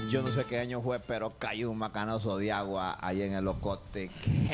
Yo no sé qué año fue, pero cayó un macanazo de agua ahí en el Ocote.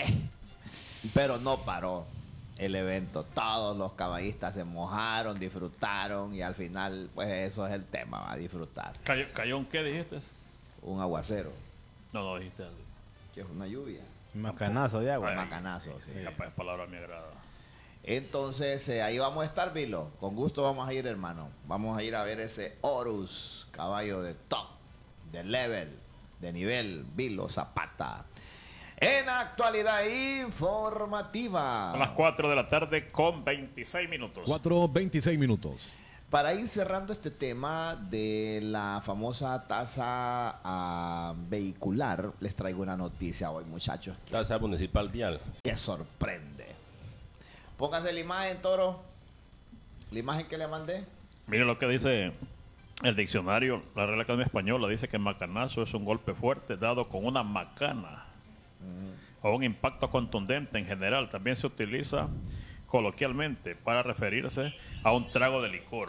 Pero no paró el evento. Todos los caballistas se mojaron, disfrutaron y al final, pues eso es el tema, va a disfrutar. ¿Cayó un qué dijiste? Un aguacero, No dijiste así. que es una lluvia. Macanazo de agua. Ay, Macanazo, sí. Capaz palabra a mi agrada. Entonces, ahí vamos a estar, Vilo. Con gusto vamos a ir, hermano. Vamos a ir a ver ese Horus, caballo de top, de level, de nivel, Vilo Zapata. En actualidad informativa. A las 4 de la tarde con 26 minutos. 4:26 minutos. Para ir cerrando este tema de la famosa tasa vehicular, les traigo una noticia hoy, muchachos, Tasa municipal vial. que sorprende. Pónganse la imagen, Toro. La imagen que le mandé. Mire lo que dice el diccionario, la Real Academia Española dice que macanazo es un golpe fuerte dado con una macana o un impacto contundente en general. También se utiliza coloquialmente para referirse a un trago de licor.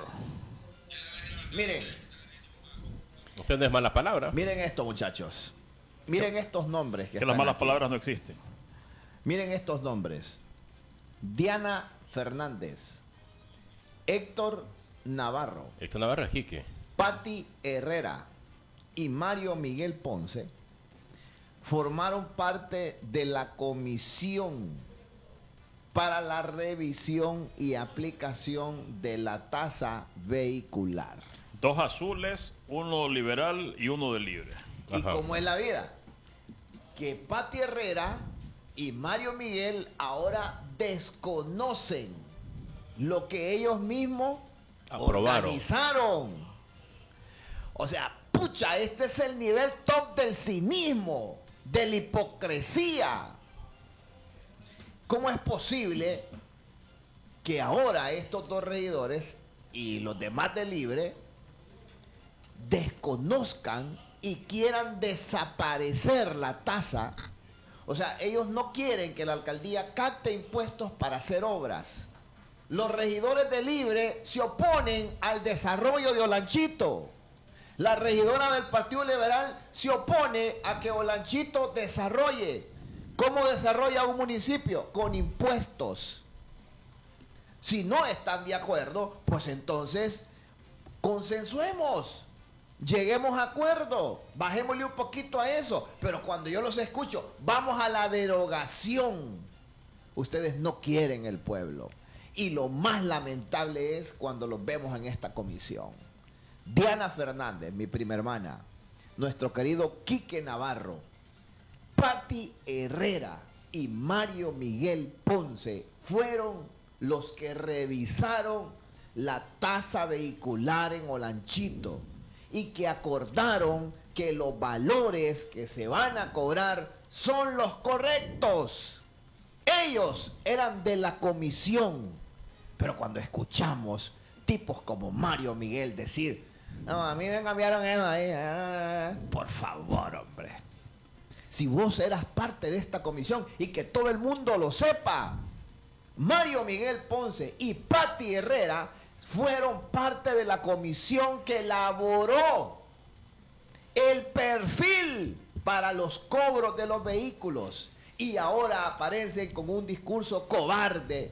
Miren, Usted no es mala palabra. miren esto, muchachos. Miren estos nombres. Que están las malas aquí. palabras no existen. Miren estos nombres. Diana Fernández, Héctor Navarro, Héctor Navarro es Quique. Patti Herrera y Mario Miguel Ponce formaron parte de la comisión para la revisión y aplicación de la tasa vehicular. 2 azules, uno liberal y uno de libre. ¿Y Ajá. cómo es la vida? Que Patti Herrera y Mario Miguel ahora desconocen lo que ellos mismos Aprobaron. organizaron. O sea, pucha, este es el nivel top del cinismo, de la hipocresía. ¿Cómo es posible que ahora estos dos regidores y los demás de Libre desconozcan y quieran desaparecer la tasa? O sea, ellos no quieren que la alcaldía capte impuestos para hacer obras. Los regidores de Libre se oponen al desarrollo de Olanchito. La regidora del Partido Liberal se opone a que Olanchito desarrolle. ¿Cómo desarrolla un municipio? Con impuestos. Si no están de acuerdo, pues entonces consensuemos. Lleguemos a acuerdo, bajémosle un poquito a eso, pero cuando yo los escucho, vamos a la derogación. Ustedes no quieren el pueblo. Y lo más lamentable es cuando los vemos en esta comisión. Diana Fernández, mi prima hermana, nuestro querido Quique Navarro, Patti Herrera y Mario Miguel Ponce fueron los que revisaron la tasa vehicular en Olanchito y que acordaron que los valores que se van a cobrar son los correctos. Ellos eran de la comisión, pero cuando escuchamos tipos como Mario Miguel decir, no, a mí me cambiaron eso ahí, por favor, hombre. Si vos eras parte de esta comisión y que todo el mundo lo sepa, Mario Miguel Ponce y Patti Herrera fueron parte de la comisión que elaboró el perfil para los cobros de los vehículos y ahora aparecen con un discurso cobarde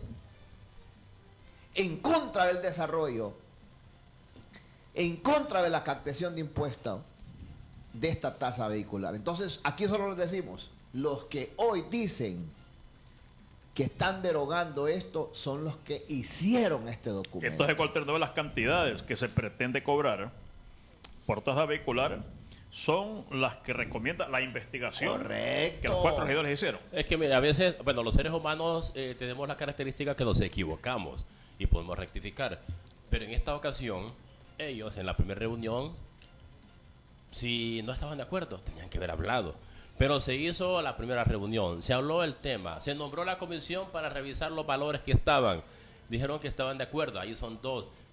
en contra del desarrollo, en contra de la captación de impuestos de esta tasa vehicular. Entonces, aquí solo les decimos, los que hoy dicen que están derogando esto son los que hicieron este documento. Entonces, cualquier de las cantidades que se pretende cobrar por tasa vehicular son las que recomienda la investigación Correcto. que los 4 regidores hicieron. Es que, mira, a veces, bueno, los seres humanos tenemos la característica que nos equivocamos y podemos rectificar. Pero en esta ocasión, ellos en la primera reunión, si no estaban de acuerdo, tenían que haber hablado. Pero se hizo la primera reunión, se habló el tema, se nombró la comisión para revisar los valores que estaban. Dijeron que estaban de acuerdo, ahí son 2.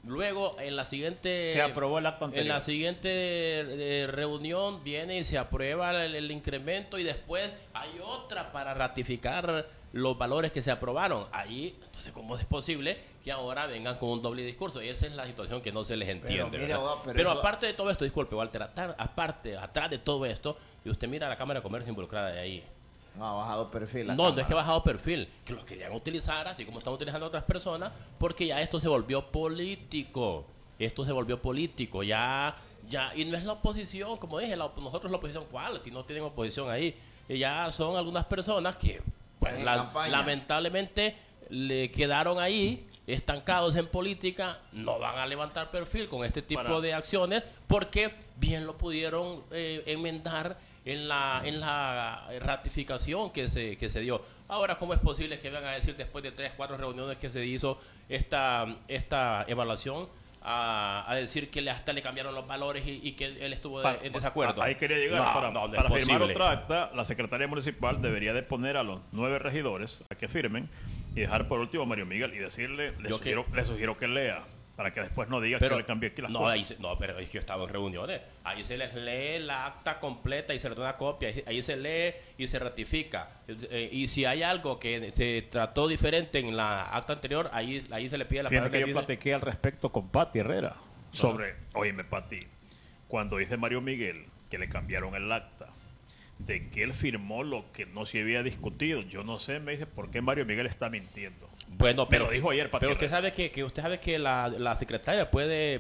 Luego, en la siguiente... Se aprobó el acto anterior. En la siguiente reunión viene y se aprueba el incremento y después hay otra para ratificar los valores que se aprobaron. Ahí, entonces, ¿cómo es posible que ahora vengan con un doble discurso? Y esa es la situación que no se les entiende. mira, ¿verdad? pero eso- aparte de todo esto, disculpe, Walter, atrás de todo esto, y usted mira la Cámara de Comercio involucrada de ahí. No ha bajado perfil. la No, no es cámara. que ha bajado perfil, que los querían utilizar así como están utilizando otras personas, porque ya esto se volvió político. Esto se volvió político, ya, y no es la oposición, como dije, nosotros la oposición, ¿cuál? Si no tienen oposición ahí, ya son algunas personas que, pues, En campaña. lamentablemente, le quedaron ahí, estancados en política, no van a levantar perfil con este tipo de acciones, porque bien lo pudieron enmendar en la ratificación que se dio. Ahora, ¿cómo es posible que vengan a decir después de 3, 4 reuniones que se hizo esta evaluación a decir que hasta le cambiaron los valores y que él estuvo en desacuerdo? Ahí quería llegar. No Para es firmar posible. otra acta, la Secretaría Municipal debería de poner a los 9 regidores a que firmen y dejar por último a Mario Miguel y decirle, le sugiero que lea, para que después no diga que yo le cambié aquí las cosas. Pero es que yo estaba en reuniones. Ahí se les lee la acta completa y se le da una copia. Ahí se lee y se ratifica. Y si hay algo que se trató diferente en la acta anterior, ahí se le pide la Fíjate palabra. que yo dice- platiqué al respecto con Pati Herrera sobre, oíme Pati, cuando dice Mario Miguel que le cambiaron el acta, de que él firmó lo que no se había discutido, yo no sé, me dice, ¿por qué Mario Miguel está mintiendo? Bueno, Me lo dijo ayer, Pati pero usted Herrera. sabe que la secretaria puede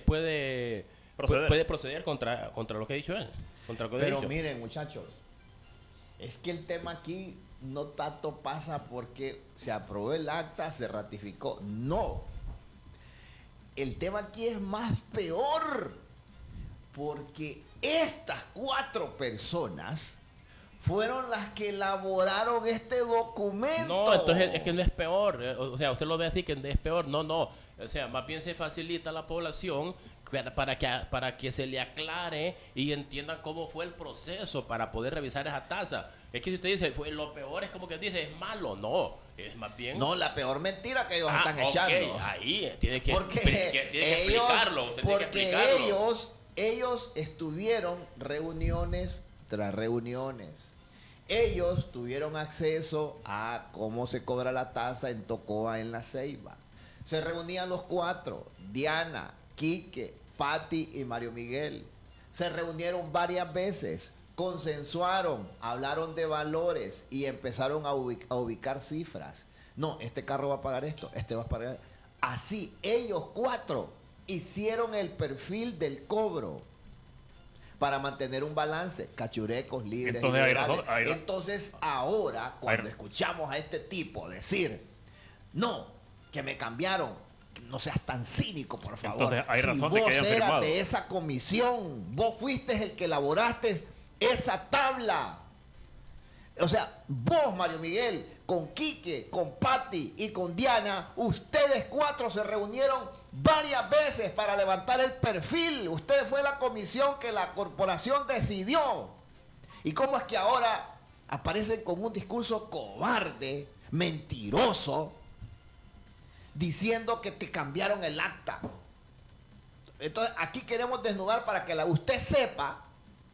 proceder contra lo que ha dicho él. Contra lo que ha Pero dicho. miren, muchachos, es que el tema aquí no tanto pasa porque se aprobó el acta, se ratificó. No. El tema aquí es más peor. Porque estas 4 personas fueron las que elaboraron este documento. No, entonces es que no es peor. O sea, usted lo ve así que es peor. No. O sea, más bien se facilita a la población para que se le aclare y entiendan cómo fue el proceso para poder revisar esa tasa. Es que si usted dice, lo peor es como que dice, es malo. No, es más bien... No, la peor mentira que ellos están ok, echando. ahí tiene que Porque explicarlo. Usted tiene que porque explicarlo. ellos estuvieron reuniones tras reuniones. Ellos tuvieron acceso a cómo se cobra la tasa en Tocoa, en La Ceiba. Se reunían los 4, Diana, Quique, Pati y Mario Miguel. Se reunieron varias veces, consensuaron, hablaron de valores y empezaron a ubicar cifras. No, este carro va a pagar esto, este va a pagar. Así, ellos 4 hicieron el perfil del cobro para mantener un balance, cachurecos, libres. Entonces, y hay liberales. razón, hay razón. Entonces, ahora, cuando escuchamos a este tipo decir, no, que me cambiaron, no seas tan cínico, por favor. Entonces, hay si razón vos de que hayan eras firmado. de esa comisión, vos fuiste el que elaboraste esa tabla. O sea, vos, Mario Miguel, con Quique, con Pati y con Diana, ustedes 4 se reunieron varias veces para levantar el perfil. Usted fue la comisión que la corporación decidió. ¿Y cómo es que ahora aparecen con un discurso cobarde, mentiroso, diciendo que te cambiaron el acta? Entonces, aquí queremos desnudar para que usted sepa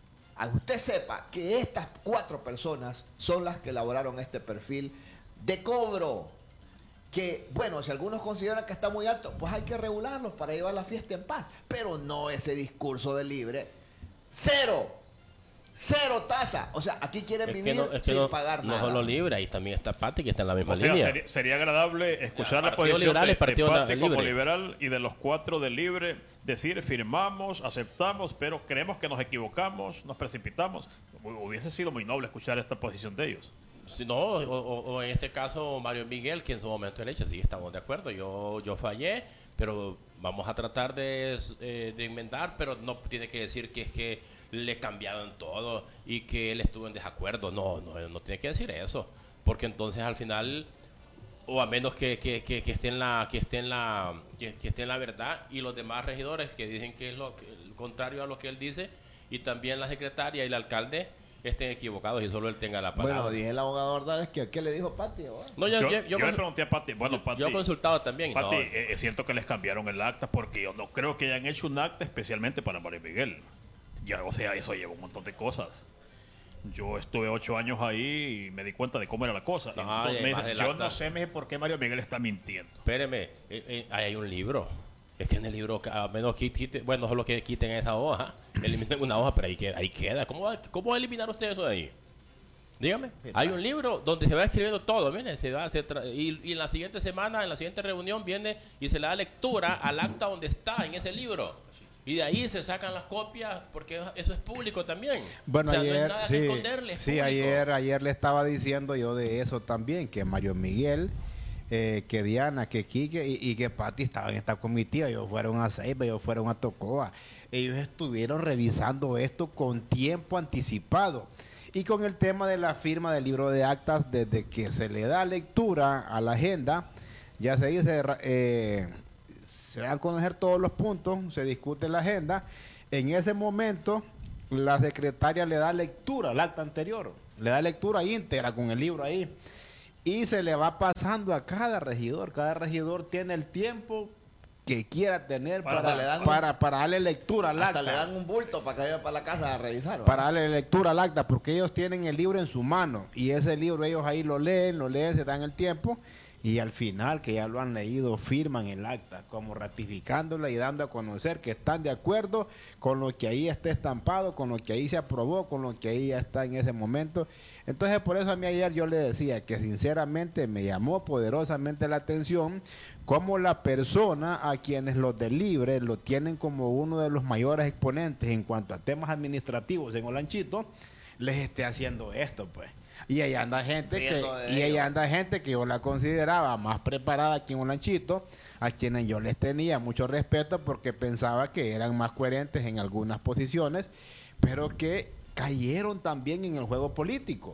que estas 4 personas son las que elaboraron este perfil de cobro. Que, bueno, si algunos consideran que está muy alto, pues hay que regularlos para llevar la fiesta en paz. Pero no ese discurso de libre. Cero tasa. O sea, aquí quieren vivir sin pagar nada. No solo libre, ahí también está Pati, que está en la misma O sea, línea. sería agradable escuchar la Partido posición Liberal y de Partido Pati como Libre. liberal y de los 4 de libre, decir firmamos, aceptamos, pero creemos que nos equivocamos, nos precipitamos. Hubiese sido muy noble escuchar esta posición de ellos. Si no, o en este caso Mario Miguel, que en su momento él hecho, sí, estamos de acuerdo, yo fallé, pero vamos a tratar de enmendar, pero no tiene que decir que es que le cambiaron todo y que él estuvo en desacuerdo. No tiene que decir eso, porque entonces al final, o a menos que esté en la verdad, y los demás regidores que dicen que es el contrario a lo que él dice, y también la secretaria y el alcalde, estén equivocados y solo él tenga la palabra. Bueno, dije el abogado Ordales que ¿qué le dijo Pati? No, Yo le pregunté a Pati, bueno, Pati, yo he consultado también. Pati, es cierto que les cambiaron el acta porque yo no creo que hayan hecho un acta especialmente para Mario Miguel. Ya, o sea, eso lleva un montón de cosas. Yo estuve 8 años ahí y me di cuenta de cómo era la cosa. No, Yo no sé por qué Mario Miguel está mintiendo. Espéreme, ahí hay un libro. Es que en el libro, a menos que quiten, bueno, solo que quiten esa hoja, eliminen una hoja, pero ahí queda. ¿Cómo va a eliminar usted eso de ahí? Dígame. Hay un libro donde se va escribiendo todo, mire, y en la siguiente semana, en la siguiente reunión, viene y se le da lectura al acta donde está en ese libro. Y de ahí se sacan las copias porque eso es público también. Bueno, o sea, ayer, no hay nada que esconderle, es público. ayer le estaba diciendo yo de eso también, que Mario Miguel, que Diana, que Quique y que Pati estaban en esta comitiva. Ellos fueron a Ceiba, ellos fueron a Tocoa. Ellos estuvieron revisando esto con tiempo anticipado. Y con el tema de la firma del libro de actas, desde que se le da lectura a la agenda, ya se dice, se dan a conocer todos los puntos, se discute la agenda. En ese momento, la secretaria le da lectura al acta anterior, le da lectura íntegra con el libro ahí. Y se le va pasando a cada regidor. Cada regidor tiene el tiempo que quiera tener para darle lectura al acta. Hasta le dan un bulto para que vaya para la casa a revisar. Para darle lectura al acta, porque ellos tienen el libro en su mano. Y ese libro ellos ahí lo leen, se dan el tiempo. Y al final, que ya lo han leído, firman el acta, como ratificándola y dando a conocer que están de acuerdo con lo que ahí está estampado, con lo que ahí se aprobó, con lo que ahí ya está en ese momento. Entonces, por eso a mí ayer yo le decía que sinceramente me llamó poderosamente la atención cómo la persona a quienes los del Libre lo tienen como uno de los mayores exponentes en cuanto a temas administrativos en Olanchito, les esté haciendo esto, pues. Y ahí anda gente que yo la consideraba más preparada aquí en Olanchito, a quienes yo les tenía mucho respeto porque pensaba que eran más coherentes en algunas posiciones, pero que cayeron también en el juego político.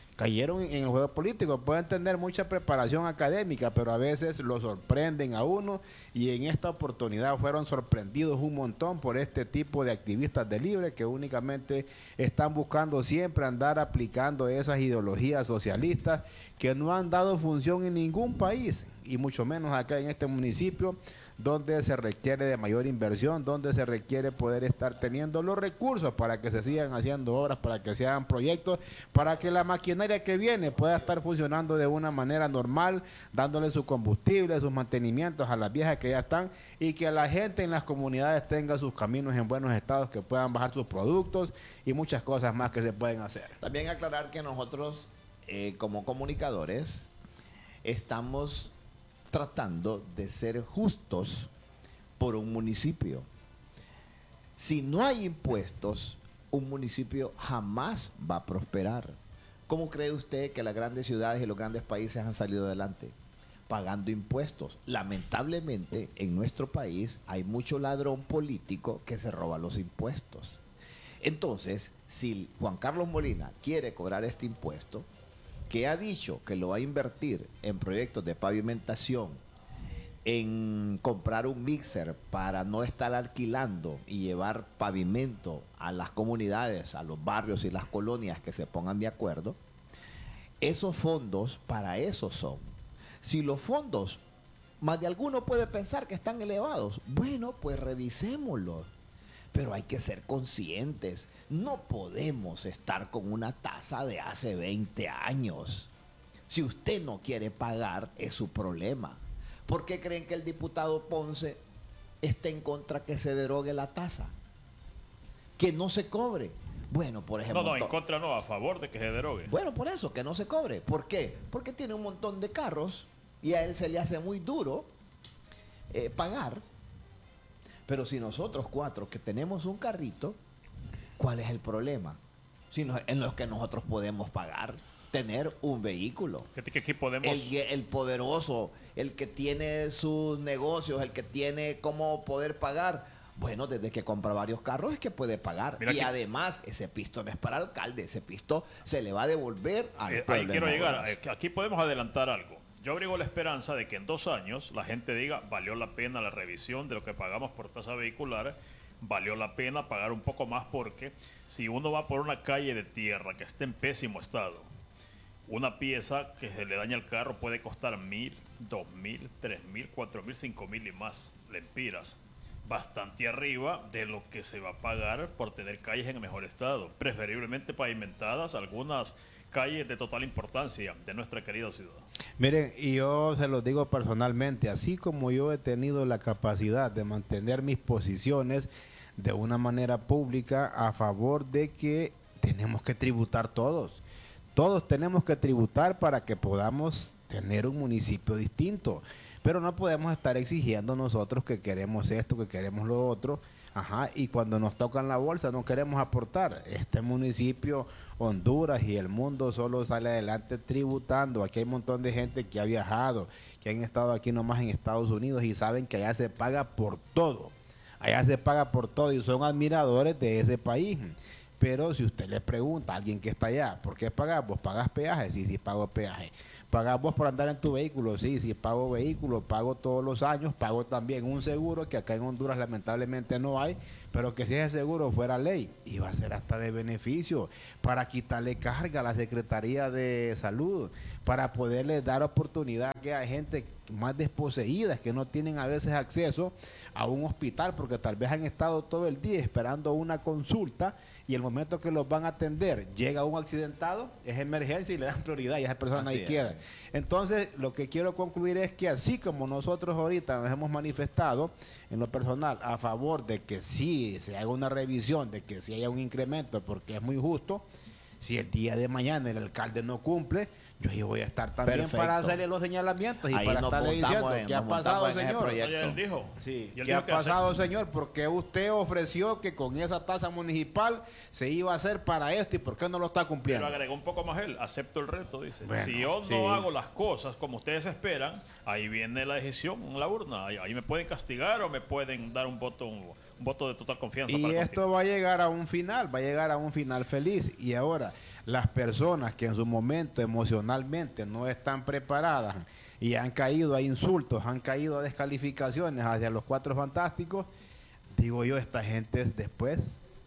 Pueden tener mucha preparación académica, pero a veces lo sorprenden a uno, y en esta oportunidad fueron sorprendidos un montón por este tipo de activistas de Libre que únicamente están buscando siempre andar aplicando esas ideologías socialistas que no han dado función en ningún país, y mucho menos acá en este municipio, donde se requiere de mayor inversión, donde se requiere poder estar teniendo los recursos para que se sigan haciendo obras, para que se hagan proyectos, para que la maquinaria que viene pueda estar funcionando de una manera normal, dándole su combustible, sus mantenimientos a las viejas que ya están, y que la gente en las comunidades tenga sus caminos en buenos estados, que puedan bajar sus productos y muchas cosas más que se pueden hacer. También aclarar que nosotros, como comunicadores, estamos tratando de ser justos por un municipio. Si no hay impuestos, un municipio jamás va a prosperar. ¿Cómo cree usted que las grandes ciudades y los grandes países han salido adelante? Pagando impuestos. Lamentablemente, en nuestro país hay mucho ladrón político que se roba los impuestos. Entonces, si Juan Carlos Molina quiere cobrar este impuesto, que ha dicho que lo va a invertir en proyectos de pavimentación, en comprar un mixer para no estar alquilando y llevar pavimento a las comunidades, a los barrios y las colonias que se pongan de acuerdo, esos fondos para eso son. Si los fondos, más de alguno puede pensar que están elevados, bueno, pues revisémoslos. Pero hay que ser conscientes. No podemos estar con una tasa de hace 20 años. Si usted no quiere pagar, es su problema. ¿Por qué creen que el diputado Ponce está en contra que se derogue la tasa? Que no se cobre. Bueno, por ejemplo... No, en contra no, a favor de que se derogue. Bueno, por eso, que no se cobre. ¿Por qué? Porque tiene un montón de carros y a él se le hace muy duro pagar. Pero si nosotros 4 que tenemos un carrito, ¿cuál es el problema? En los que nosotros podemos pagar, tener un vehículo. Que aquí podemos... El poderoso, el que tiene sus negocios, el que tiene cómo poder pagar. Bueno, desde que compra varios carros es que puede pagar. Mira, y además, ese pisto no es para alcalde, ese pisto se le va a devolver al pueblo. Ahí quiero llegar. Aquí podemos adelantar algo. Yo abrigo la esperanza de que en 2 años la gente diga, valió la pena la revisión de lo que pagamos por tasa vehicular, valió la pena pagar un poco más, porque si uno va por una calle de tierra que esté en pésimo estado, una pieza que se le daña al carro puede costar 1.000, 2.000, 3.000, 4.000, 5.000 y más lempiras. Bastante arriba de lo que se va a pagar por tener calles en mejor estado, preferiblemente pavimentadas, algunas calles de total importancia de nuestra querida ciudad. Miren, y yo se los digo personalmente, así como yo he tenido la capacidad de mantener mis posiciones de una manera pública a favor de que tenemos que tributar todos. Todos tenemos que tributar para que podamos tener un municipio distinto. Pero no podemos estar exigiendo nosotros que queremos esto, que queremos lo otro. Ajá, y cuando nos tocan la bolsa no queremos aportar. Este municipio, Honduras y el mundo solo sale adelante tributando. Aquí hay un montón de gente que ha viajado, que han estado aquí nomás en Estados Unidos y saben que allá se paga por todo. Allá se paga por todo y son admiradores de ese país. Pero si usted le pregunta a alguien que está allá, ¿por qué pagas? ¿Vos pagas peaje? Sí, sí pago peaje. ¿Pagás vos por andar en tu vehículo? Sí, sí pago vehículo, pago todos los años, pago también un seguro que acá en Honduras lamentablemente no hay, pero que si ese seguro fuera ley, iba a ser hasta de beneficio para quitarle carga a la Secretaría de Salud, para poderle dar oportunidad a que hay gente más desposeídas que no tienen a veces acceso a un hospital porque tal vez han estado todo el día esperando una consulta y el momento que los van a atender llega un accidentado, es emergencia y le dan prioridad y esa persona ahí queda. Entonces, lo que quiero concluir es que así como nosotros ahorita nos hemos manifestado en lo personal a favor de que sí se haga una revisión, de que sí haya un incremento porque es muy justo, si el día de mañana el alcalde no cumple, yo ahí voy a estar también. Perfecto. Para hacerle los señalamientos y ahí para estarle diciendo qué ha pasado, señor. Él dijo. Sí, ¿qué ha pasado, señor? Porque usted ofreció que con esa tasa municipal se iba a hacer para esto y por qué no lo está cumpliendo. Pero agregó un poco más él, acepto el reto, dice. Bueno, si yo no hago las cosas como ustedes esperan, ahí viene la decisión en la urna. Ahí me pueden castigar o me pueden dar un voto de total confianza. Y para esto continuar. Va a llegar a un final feliz. Y ahora, las personas que en su momento emocionalmente no están preparadas y han caído a insultos, han caído a descalificaciones hacia los Cuatro Fantásticos, digo yo, esta gente después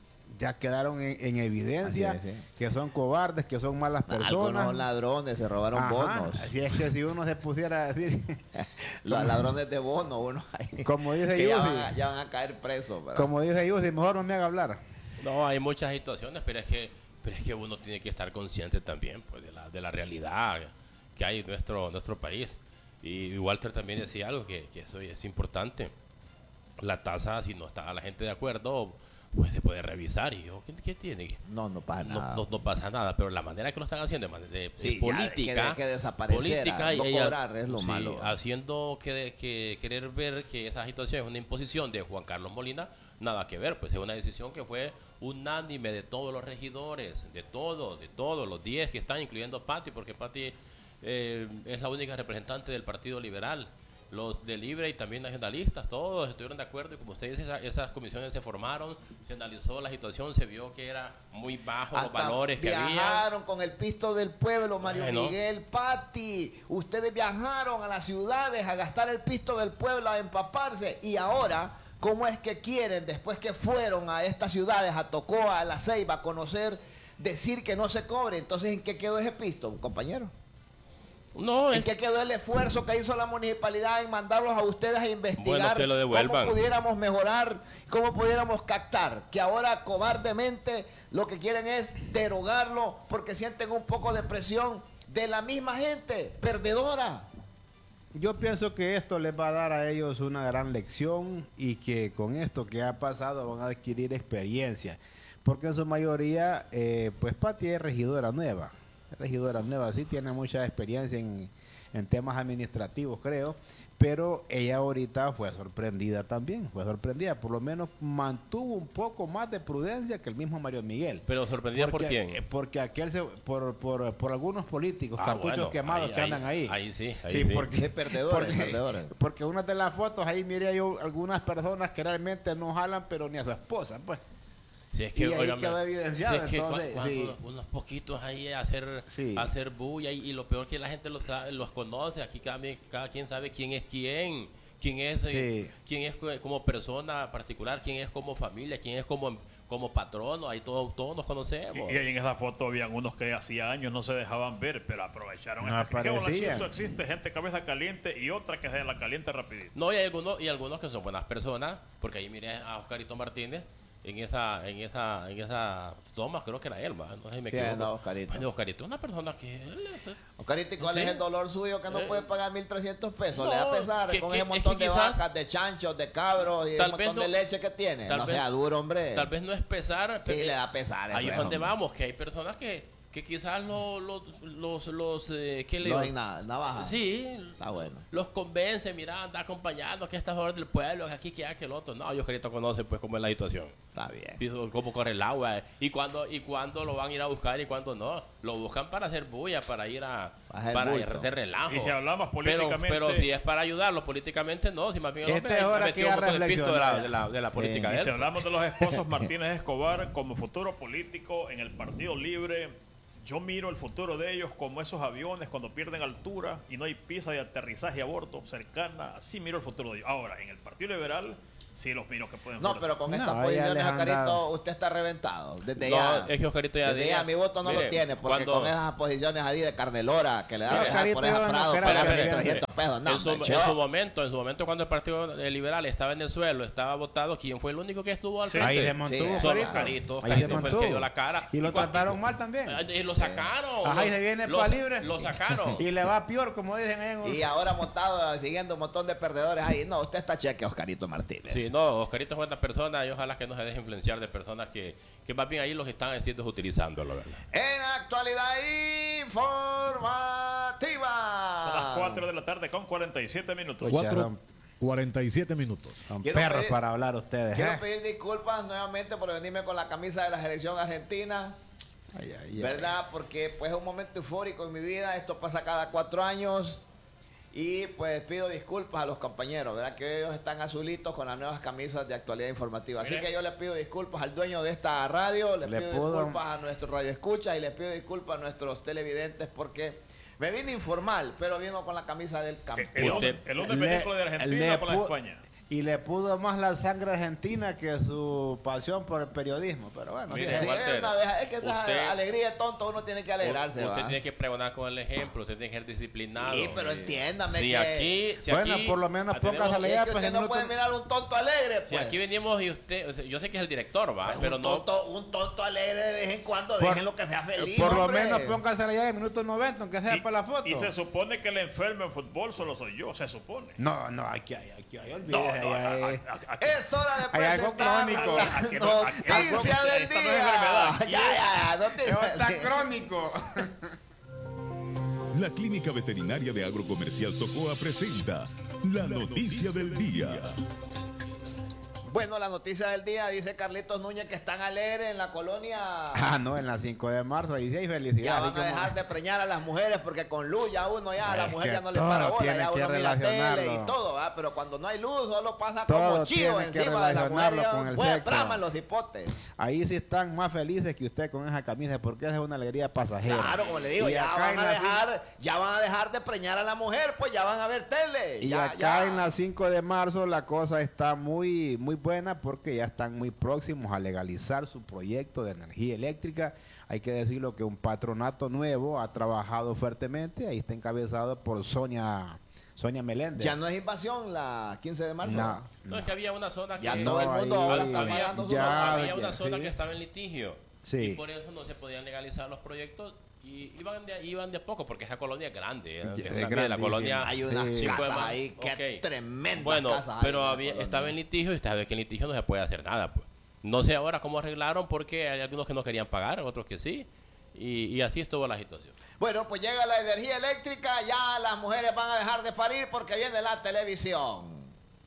ya quedaron en evidencia que son cobardes, que son malas personas. Algunos ladrones se robaron bonos. Así es que si uno se pusiera a decir... los ladrones de bonos, uno ahí, como dice Yusi, ya van a caer presos. ¿Verdad? Como dice Yusi, mejor no me haga hablar. No, hay muchas situaciones, pero es que uno tiene que estar consciente también pues, de la realidad que hay en nuestro país. Y Walter también decía algo que eso es importante. La tasa, si no está la gente de acuerdo, pues se puede revisar. Y yo, ¿qué tiene? No pasa nada. No pasa nada, pero la manera que lo están haciendo de política, que desaparecer, no cobrar es lo malo. Haciendo que querer ver que esa situación es una imposición de Juan Carlos Molina, nada que ver, pues es una decisión que fue unánime de todos los regidores, de todos los 10 que están, incluyendo Patti, porque Patti es la única representante del Partido Liberal. Los de Libre y también nacionalistas, todos estuvieron de acuerdo y como usted dice, esas comisiones se formaron, se analizó la situación, se vio que era muy bajo los valores que había. Viajaron con el pisto del pueblo, Mario Miguel, Patti, ustedes viajaron a las ciudades a gastar el pisto del pueblo, a empaparse, y ahora, ¿cómo es que quieren, después que fueron a estas ciudades, a Tocoa, a La Ceiba, a conocer, decir que no se cobre? Entonces, ¿en qué quedó ese pisto, compañero? No, ¿En qué quedó el esfuerzo que hizo la municipalidad en mandarlos a ustedes a investigar cómo pudiéramos mejorar, cómo pudiéramos captar? Que ahora cobardemente lo que quieren es derogarlo porque sienten un poco de presión de la misma gente perdedora. Yo pienso que esto les va a dar a ellos una gran lección y que con esto que ha pasado van a adquirir experiencia. Porque en su mayoría, pues Patti es regidora nueva, sí tiene mucha experiencia en temas administrativos, creo, pero ella ahorita fue sorprendida, por lo menos mantuvo un poco más de prudencia que el mismo Mario Miguel. ¿Pero sorprendida por quién? Porque por algunos políticos, cartuchos quemados que andan ahí. Ahí sí. Porque perdedores. Porque una de las fotos, ahí miré yo algunas personas que realmente no jalan, pero ni a su esposa, pues. Si es que, y ahí quedó evidenciado, si es que entonces, unos poquitos ahí a hacer bulla y lo peor que la gente los conoce, aquí cada quien sabe quién es quién, quién es, Sí. quién es como persona particular, quién es como familia, quién es como patrono, ahí todos nos conocemos. Y en esa foto habían unos que hacía años no se dejaban ver, pero aprovecharon. No esta que aparecían. existe gente cabeza caliente y otra que se la caliente rapidito. No, y algunos que son buenas personas, porque ahí miré a Oscarito Martínez en esa toma, creo que era él, ¿va? No sé si me ¿Quién equivoco. era Oscarito? Bueno, Oscarito es una persona que... Oscarito, ¿y cuál Sí. es el dolor suyo que no puede pagar 1.300 pesos? No, Le va a pesar que- con que- ese es montón que de quizás- vacas, de chanchos, de cabros y Tal un vez montón de no- leche que tiene. tal No vez- sea duro, hombre. Tal vez no es pesar, Sí, le da pesar. ahí eso es donde hombre. vamos, que hay personas que quizás ¿qué le Los digo? navajas. Sí, Está bueno. los convence, mira, anda acompañando, que esta es favor del pueblo, que aquí, que aquel otro. No, ellos Oscarito conocen pues cómo es la situación. Está bien. Y cómo corre el agua, y cuándo lo van a ir a buscar y cuándo no. Lo buscan para hacer bulla, para ir Hacer ir bulto. de relajo. Y si hablamos políticamente... Pero si es para ayudarlo políticamente, no. Si más bien el Esta hombre es hora le metió que un montón de pisto reflexionar. de la política Y de si él. hablamos de los esposos Martínez Escobar como futuro político en el Partido Libre, yo miro el futuro de ellos como esos aviones cuando pierden altura y no hay pista de aterrizaje a bordo cercana. Así miro el futuro de ellos. Ahora, en el Partido Liberal, sí los miro que pueden No, florecer. pero con No, estas ya posiciones, les han Oscarito, dado. usted está reventado. Desde No, ya. es que Oscarito ya Desde diga- ya mi voto no mire, lo tiene, porque cuando- con esas posiciones ahí de carnelora que le da No, a dejar Oscarito por esa yo no Prado, creo pagar que- 1.300 pesos. No, en su hombre, momento cuando el Partido Liberal estaba en el suelo, estaba votado, ¿quién fue el único que estuvo al frente? Ahí se mantuvo, Sí, Solo Oscarito. Oscarito Ahí se fue el que mantuvo. dio la cara. Y lo cuando- trataron mal también. Y lo sacaron. Ajá, y se viene Lo- para libre. Lo sacaron. Y le va peor, como dicen en Y ahora montado, siguiendo un montón de perdedores ahí. No, usted está cheque, Oscarito Martínez. Sí, no, Oscarito es buena persona y ojalá que no se deje influenciar de personas que más bien ahí los están haciendo utilizando, la verdad. En actualidad informativa. Son las 4 de la tarde con 47 minutos. Pucha, 4:47 minutos. Son Quiero perros pedir- para hablar ustedes. Quiero ¿eh? pedir disculpas nuevamente por venirme con la camisa de la selección argentina. Ay, ay, ay. ¿Verdad? Porque pues es un momento eufórico en mi vida. Esto pasa cada 4 años. Y pues pido disculpas a los compañeros, ¿verdad? Que ellos están azulitos con las nuevas camisas de actualidad informativa. Así Mire. que yo les pido disculpas al dueño de esta radio, les Le pido pudo- disculpas a nuestros radioescuchas y les pido disculpas a nuestros televidentes porque me vine informal, pero vino con la camisa del campeón. El hombre película de Argentina por la pu- España. Y le pudo más la sangre argentina que su pasión por el periodismo. Pero bueno, Mire, Sí, Walter, es que esa usted- alegría de tonto uno tiene que alegrarse. Usted ¿va? tiene que pregonar con el ejemplo, usted tiene que ser disciplinado. Sí, pero entiéndame Si que... aquí, Bueno, por lo menos póngase a Es leer. que pues, usted en no minuto- puede mirar un tonto alegre, Si pues. aquí venimos y usted, o sea, yo sé que es el director, va, Pues pero un, no. tonto, un tonto alegre de vez en cuando, Por- déjenlo que sea feliz, Por lo hombre. menos póngase a leer en minuto 90, aunque sea Y- para la foto. Y se supone que el enfermo en fútbol solo soy yo, se supone. No, no, aquí hay, No, olvídese. no, allá hay- aquí- Es hora de Hay algo presentar crónico. la Aquí no- noticia aquí no- del esta no es día. enfermedad. Ya, noticia Eso del está día. crónico. La Clínica Veterinaria de Agrocomercial Tocoa presenta la noticia del día. Bueno, la noticia del día dice Carlitos Núñez que están alegres en la colonia. Ah, no, en la 5 de marzo, ahí sí hay felicidad. Ya así van a como- dejar de preñar a las mujeres porque con luz ya uno ya, a la Es mujer que ya no le todo para bola, tiene ya que uno mira tele relacionarlo. y todo, ¿va? Pero cuando no hay luz solo pasa Todo como chivo tiene que encima de la mujer relacionarlo ya con el pues, sexo. traman los hipotes. Ahí sí están más felices que usted con esa camisa, porque esa es una alegría pasajera. Claro, como le digo, Y ya acá van, en a la dejar, ya van a dejar de preñar a la mujer, pues ya van a ver tele. Y ya, acá ya. en la 5 de marzo la cosa está muy, muy buena porque ya están muy próximos a legalizar su proyecto de energía eléctrica. Hay que decirlo que un patronato nuevo ha trabajado fuertemente. Ahí está encabezado por Sonia Meléndez. Ya no es invasión la 15 de marzo. No, No, es que había una zona que. Ya No, todo el mundo ahí- ahora está había, pagando su ya- había una zona sí. que estaba en litigio. Sí. Y por eso no se podían legalizar los proyectos. Y iban de a poco, porque esa colonia es grande. Es la grandísima. colonia. Hay unas Sí. Cinco de casas Mayo. ahí, qué Ok. tremendas Bueno, casas hay pero en la colonia. estaba en litigio y esta vez que en litigio no se puede hacer nada, pues. No sé ahora cómo arreglaron porque hay algunos que no querían pagar, otros que sí. Y así estuvo la situación. Bueno, pues llega la energía eléctrica, ya las mujeres van a dejar de parir porque viene la televisión.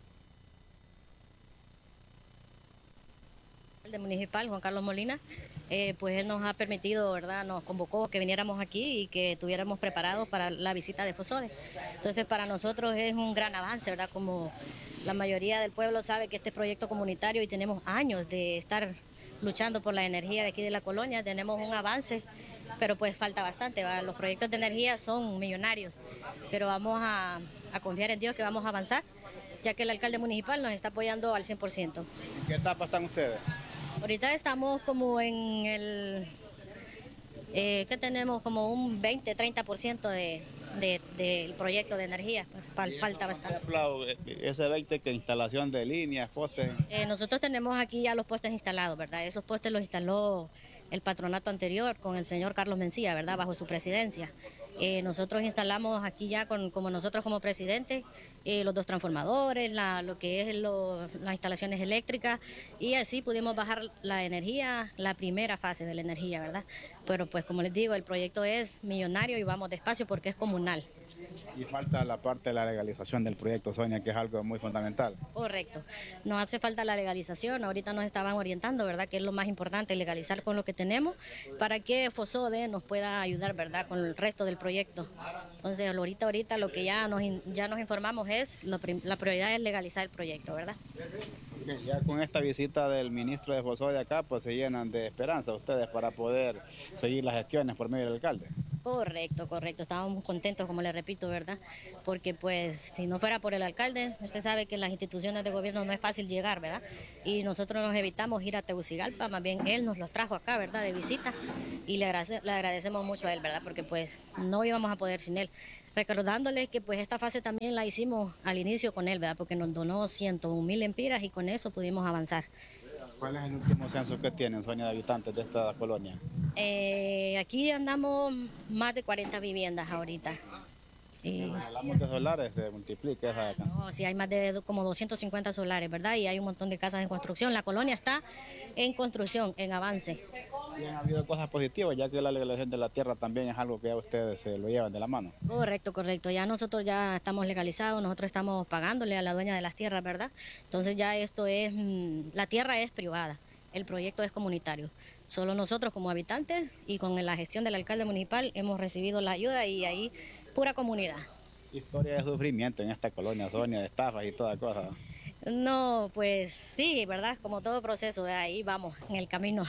De municipal, Juan Carlos Molina, pues él nos ha permitido, ¿verdad? Nos convocó que viniéramos aquí y que estuviéramos preparados para la visita de Fosode. Entonces, para nosotros es un gran avance, ¿verdad? Como la mayoría del pueblo sabe que este proyecto comunitario y tenemos años de estar luchando por la energía de aquí de la colonia, tenemos un avance, pero pues falta bastante, ¿verdad? Los proyectos de energía son millonarios, pero vamos a confiar en Dios que vamos a avanzar. ya que el alcalde municipal nos está apoyando al 100%. ¿En qué etapa están ustedes? Ahorita estamos como en el, que tenemos como un 20-30% del proyecto de energía, falta bastante. Ese 20 que instalación de líneas, postes. Nosotros tenemos aquí ya los postes instalados, ¿verdad? Esos postes los instaló el patronato anterior con el señor Carlos Mencía, ¿verdad? Bajo su presidencia. Nosotros instalamos aquí ya, como nosotros como presidente, los 2 transformadores, lo que es las instalaciones eléctricas, y así pudimos bajar la energía, la primera fase de la energía, ¿verdad? Pero pues como les digo, el proyecto es millonario y vamos despacio porque es comunal. Y falta la parte de la legalización del proyecto, Sonia, que es algo muy fundamental. Correcto. Nos hace falta la legalización. Ahorita nos estaban orientando, ¿verdad? Que es lo más importante, legalizar con lo que tenemos para que FOSODE nos pueda ayudar, ¿verdad? Con el resto del proyecto. Entonces, ahorita lo que ya nos informamos es, la prioridad es legalizar el proyecto, ¿verdad? Ya con esta visita del ministro de FOSODE acá, pues se llenan de esperanza ustedes para poder seguir las gestiones por medio del alcalde. Correcto. Estábamos muy contentos, como le repito, ¿verdad? Porque pues si no fuera por el alcalde, usted sabe que en las instituciones de gobierno no es fácil llegar, ¿verdad? Y nosotros nos evitamos ir a Tegucigalpa, más bien él nos los trajo acá, ¿verdad? De visita, y le agradecemos mucho a él, ¿verdad? Porque pues no íbamos a poder sin él. Recordándoles que pues esta fase también la hicimos al inicio con él, ¿verdad? Porque nos donó 101,000 lempiras y con eso pudimos avanzar. ¿Cuál es el último censo que tienen, Sonia, de habitantes de esta colonia? Aquí andamos más de 40 viviendas ahorita. Hablamos de solares, se multiplica esa acá. No, sí, hay más de como 250 solares, ¿verdad? Y hay un montón de casas en construcción. La colonia está en construcción, en avance. Y han habido cosas positivas, ya que la legalización de la tierra también es algo que ya ustedes se lo llevan de la mano. Correcto. Ya nosotros ya estamos legalizados, nosotros estamos pagándole a la dueña de las tierras, ¿verdad? Entonces ya esto es, la tierra es privada, el proyecto es comunitario. Solo nosotros como habitantes y con la gestión del alcalde municipal hemos recibido la ayuda y ahí pura comunidad. Historia de sufrimiento en esta colonia, Sonia, de estafas y toda cosa. No, pues sí, ¿verdad? Como todo proceso, de ahí vamos, en el camino.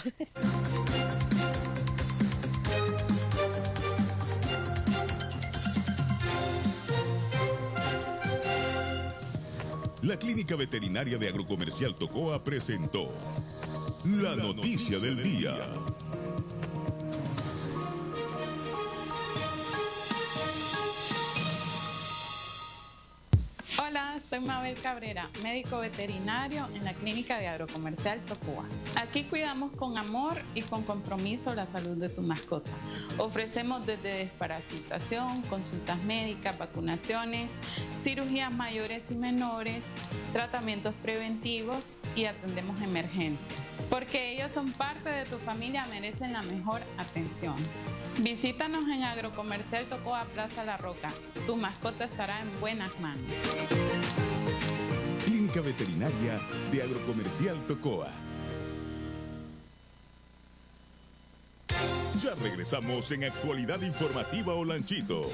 La Clínica Veterinaria de Agrocomercial Tocoa presentó la noticia del día. Hola, soy Mabel Cabrera, médico veterinario en la Clínica de Agrocomercial Tocoa. Aquí cuidamos con amor y con compromiso la salud de tu mascota. Ofrecemos desde desparasitación, consultas médicas, vacunaciones, cirugías mayores y menores, tratamientos preventivos y atendemos emergencias. Porque ellos son parte de tu familia, merecen la mejor atención. Visítanos en Agrocomercial Tocoa Plaza La Roca. Tu mascota estará en buenas manos. Clínica Veterinaria de Agrocomercial Tocoa. Ya regresamos en Actualidad Informativa Olanchito.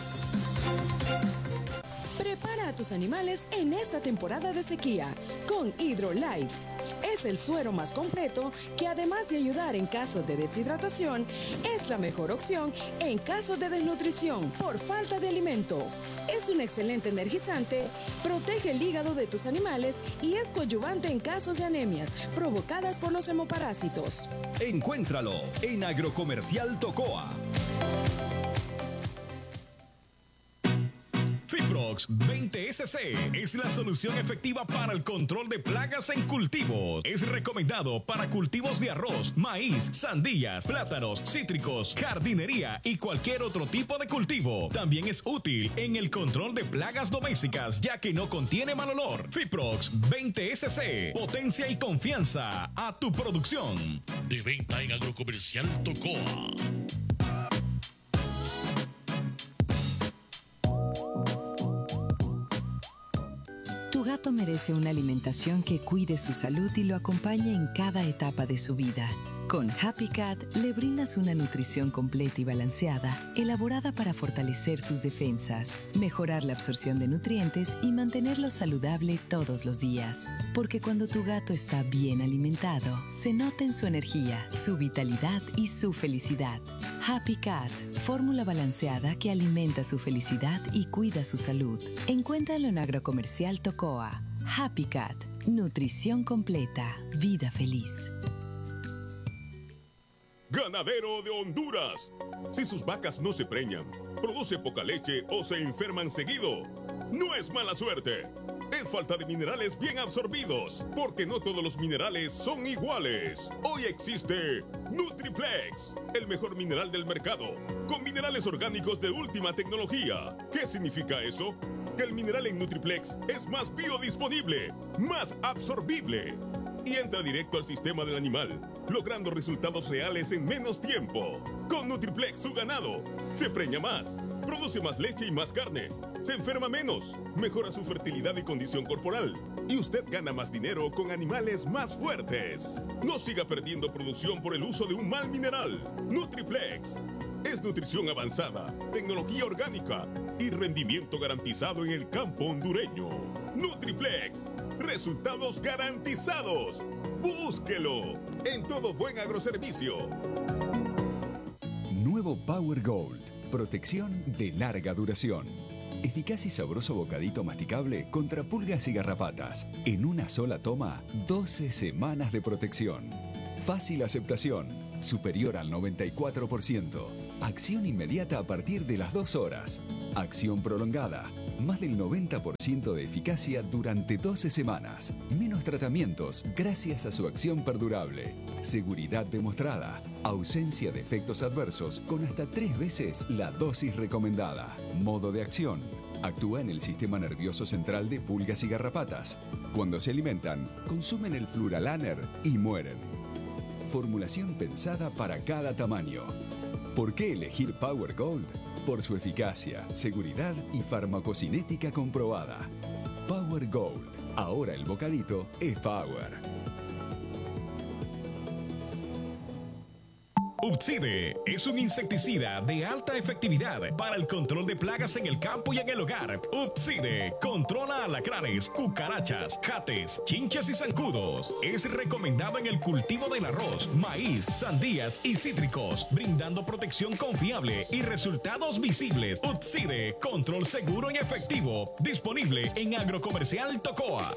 Prepara a tus animales en esta temporada de sequía con HydroLife. Es el suero más completo que, además de ayudar en casos de deshidratación, es la mejor opción en casos de desnutrición por falta de alimento. Es un excelente energizante, protege el hígado de tus animales y es coadyuvante en casos de anemias provocadas por los hemoparásitos. Encuéntralo en Agrocomercial Tocoa. Fiprox 20SC es la solución efectiva para el control de plagas en cultivos. Es recomendado para cultivos de arroz, maíz, sandías, plátanos, cítricos, jardinería y cualquier otro tipo de cultivo. También es útil en el control de plagas domésticas, ya que no contiene mal olor. Fiprox 20SC, potencia y confianza a tu producción. De venta en Agrocomercial Tocoa. Tu gato merece una alimentación que cuide su salud y lo acompañe en cada etapa de su vida. Con Happy Cat le brindas una nutrición completa y balanceada, elaborada para fortalecer sus defensas, mejorar la absorción de nutrientes y mantenerlo saludable todos los días. Porque cuando tu gato está bien alimentado, se nota en su energía, su vitalidad y su felicidad. Happy Cat, fórmula balanceada que alimenta su felicidad y cuida su salud. Encuéntralo en Agrocomercial Tocoa. Happy Cat, nutrición completa, vida feliz. Ganadero de Honduras. Si sus vacas no se preñan, produce poca leche o se enferman seguido, no es mala suerte. Es falta de minerales bien absorbidos, porque no todos los minerales son iguales. Hoy existe Nutriplex, el mejor mineral del mercado, con minerales orgánicos de última tecnología. ¿Qué significa eso? Que el mineral en Nutriplex es más biodisponible, más absorbible y entra directo al sistema del animal, logrando resultados reales en menos tiempo. Con Nutriplex su ganado se preña más, produce más leche y más carne, se enferma menos, mejora su fertilidad y condición corporal, y usted gana más dinero con animales más fuertes. No siga perdiendo producción por el uso de un mal mineral. Nutriplex es nutrición avanzada, tecnología orgánica y rendimiento garantizado en el campo hondureño. Nutriplex, resultados garantizados. Búsquelo en todo buen agroservicio. Nuevo Power Gold, protección de larga duración. Eficaz y sabroso bocadito masticable contra pulgas y garrapatas. En una sola toma, 12 semanas de protección. Fácil aceptación, superior al 94%. Acción inmediata a partir de las 2 horas. Acción prolongada, más del 90% de eficacia durante 12 semanas. Menos tratamientos gracias a su acción perdurable. Seguridad demostrada. Ausencia de efectos adversos con hasta 3 veces la dosis recomendada. Modo de acción. Actúa en el sistema nervioso central de pulgas y garrapatas. Cuando se alimentan, consumen el Fluralaner y mueren. Formulación pensada para cada tamaño. ¿Por qué elegir Power Gold? Por su eficacia, seguridad y farmacocinética comprobada. Power Gold. Ahora el bocadito es Power. Upside es un insecticida de alta efectividad para el control de plagas en el campo y en el hogar. Upside controla alacranes, cucarachas, jates, chinchas y zancudos. Es recomendado en el cultivo del arroz, maíz, sandías y cítricos, brindando protección confiable y resultados visibles. Upside, control seguro y efectivo. Disponible en Agrocomercial Tocoa.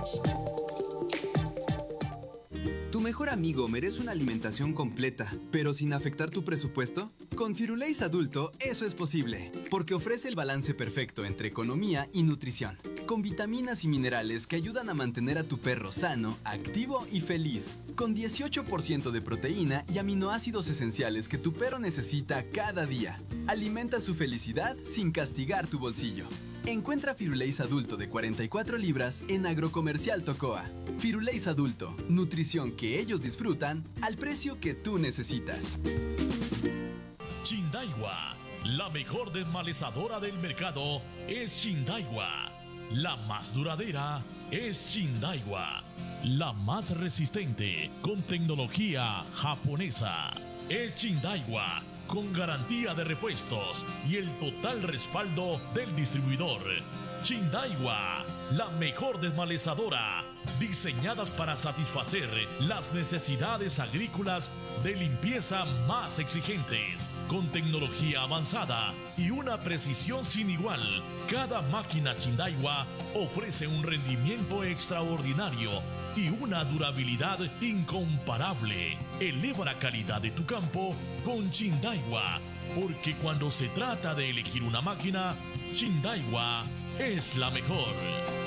¿Tu mejor amigo merece una alimentación completa, pero sin afectar tu presupuesto? Con Firulais Adulto eso es posible, porque ofrece el balance perfecto entre economía y nutrición, con vitaminas y minerales que ayudan a mantener a tu perro sano, activo y feliz, con 18% de proteína y aminoácidos esenciales que tu perro necesita cada día. Alimenta su felicidad sin castigar tu bolsillo. Encuentra Firulais Adulto de 44 libras en Agrocomercial Tocoa. Firulais Adulto, nutrición que ellos disfrutan al precio que tú necesitas. Chindaiwa, la mejor desmalezadora del mercado es Chindaiwa. La más duradera es Chindaiwa. La más resistente con tecnología japonesa es Chindaiwa, con garantía de repuestos y el total respaldo del distribuidor. Chindaiwa, la mejor desmalezadora, diseñada para satisfacer las necesidades agrícolas de limpieza más exigentes, con tecnología avanzada y una precisión sin igual. Cada máquina Chindaiwa ofrece un rendimiento extraordinario y una durabilidad incomparable. Eleva la calidad de tu campo con Chindaiwa, porque cuando se trata de elegir una máquina, Chindaiwa es la mejor.